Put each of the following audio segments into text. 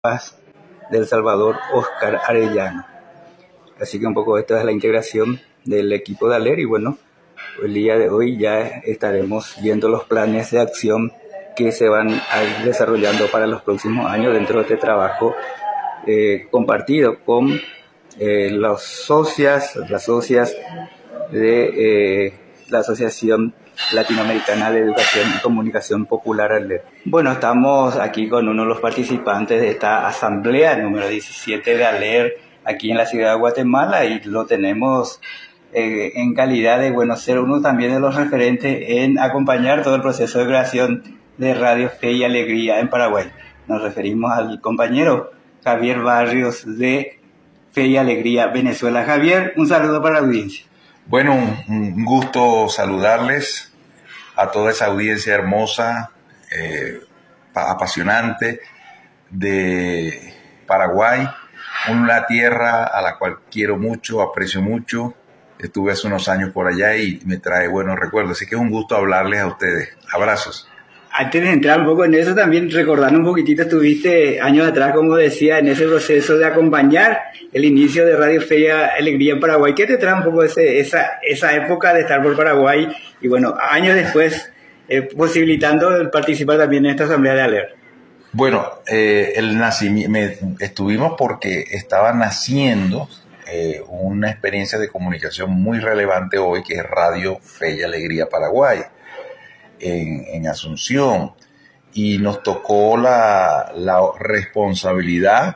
Paz del Salvador, Oscar Arellano. Así que un poco esta es la integración del equipo de ALER y bueno, el día de hoy ya estaremos viendo los planes de acción que se van a ir desarrollando para los próximos años dentro de este trabajo compartido con las socias de la Asociación Latinoamericana de Educación y Comunicación Popular ALER. Bueno, estamos aquí con uno de los participantes de esta asamblea número 17 de ALER aquí en la ciudad de Guatemala y lo tenemos en calidad de, bueno, ser uno también de los referentes en acompañar todo el proceso de creación de Radio Fe y Alegría en Paraguay. Nos referimos al compañero Javier Barrios de Fe y Alegría Venezuela. Javier, un saludo para la audiencia. Bueno, un gusto saludarles a toda esa audiencia hermosa, apasionante de Paraguay, una tierra a la cual quiero mucho, aprecio mucho. Estuve hace unos años por allá y me trae buenos recuerdos, así que es un gusto hablarles a ustedes. Abrazos. Antes de entrar un poco en eso, también recordando un poquitito, estuviste años atrás, como decía, en ese proceso de acompañar el inicio de Radio Fe y Alegría en Paraguay. ¿Qué te trae un poco esa época de estar por Paraguay y bueno, años después posibilitando participar también en esta asamblea de ALER? Bueno, estuvimos porque estaba naciendo una experiencia de comunicación muy relevante hoy, que es Radio Fe y Alegría Paraguay, en Asunción, y nos tocó la responsabilidad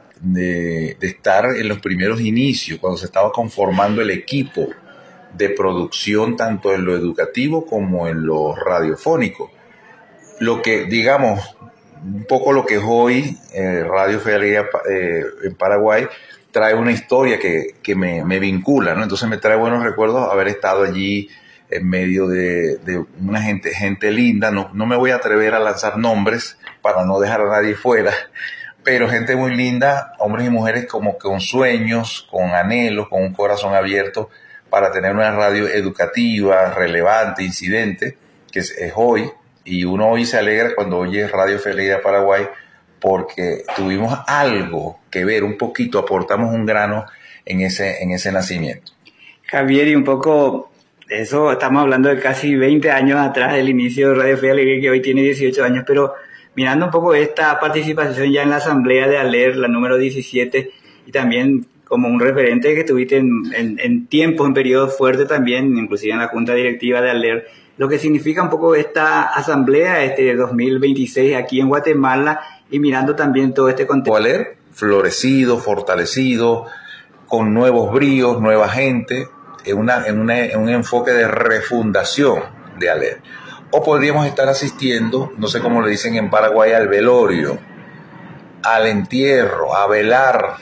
de estar en los primeros inicios, cuando se estaba conformando el equipo de producción, tanto en lo educativo como en lo radiofónico. Lo que, digamos, un poco lo que es hoy Radio Fe y Alegría en Paraguay, trae una historia que me vincula, ¿no? Entonces me trae buenos recuerdos haber estado allí en medio de una gente linda. No me voy a atrever a lanzar nombres para no dejar a nadie fuera, pero gente muy linda, hombres y mujeres como con sueños, con anhelos, con un corazón abierto para tener una radio educativa, relevante, incidente, que es hoy. Y uno hoy se alegra cuando oye Radio Fe y Alegría Paraguay, porque tuvimos algo que ver, un poquito, aportamos un grano en ese nacimiento. Javier, y un poco eso, estamos hablando de casi 20 años atrás del inicio de Radio Fe y Alegría, que hoy tiene 18 años, pero mirando un poco esta participación ya en la asamblea de ALER, la número 17, y también como un referente que tuviste en tiempos, en periodos fuertes también, inclusive en la junta directiva de ALER, lo que significa un poco esta asamblea, este 2026 aquí en Guatemala, y mirando también todo este contexto. ALER florecido, fortalecido, con nuevos bríos, nueva gente, en un enfoque de refundación de ALER. O podríamos estar asistiendo, no sé cómo le dicen en Paraguay, al velorio, al entierro, a velar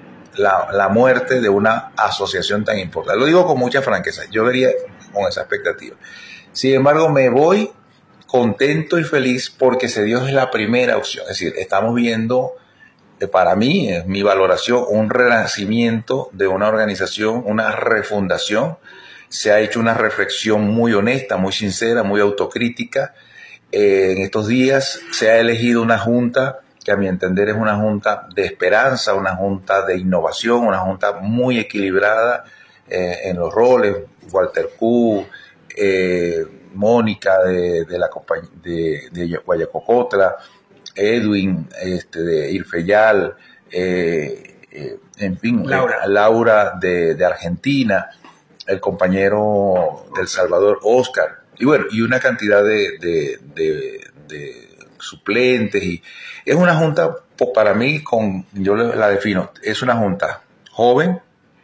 la muerte de una asociación tan importante. Lo digo con mucha franqueza, yo vería con esa expectativa. Sin embargo, me voy contento y feliz porque se dio la primera opción. Es decir, estamos viendo, para mí, es mi valoración, un renacimiento de una organización, una refundación. Se ha hecho una reflexión muy honesta, muy sincera, muy autocrítica. En estos días se ha elegido una junta que a mi entender es una junta de esperanza, una junta de innovación, una junta muy equilibrada en los roles. Walter Q, Mónica de la compañía de Guayacocotla, Edwin de Irfeyal, en fin, Laura de Argentina, el compañero del Salvador, Oscar, y bueno, y una cantidad de suplentes. Y es una junta, pues, para mí, yo la defino, es una junta joven,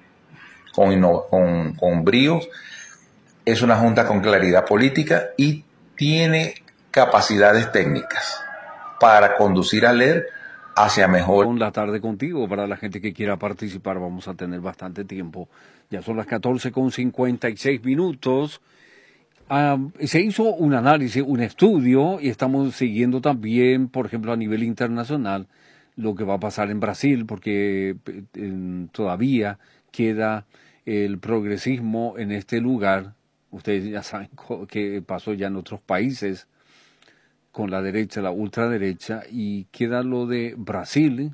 con bríos, es una junta con claridad política y tiene capacidades técnicas para conducir a ALER hacia mejor. La tarde contigo, para la gente que quiera participar, vamos a tener bastante tiempo. Ya son las 14:56. Se hizo un análisis, un estudio, y estamos siguiendo también, por ejemplo, a nivel internacional, lo que va a pasar en Brasil, porque todavía queda el progresismo en este lugar. Ustedes ya saben qué pasó ya en otros países con la derecha, la ultraderecha, y queda lo de Brasil,